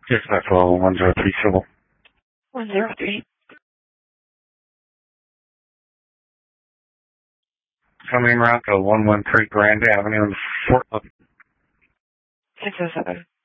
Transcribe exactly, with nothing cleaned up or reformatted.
Yes, that's all. one zero three civil. one zero three. Coming around to one one three Grand Avenue in Fort Hood. six oh seven.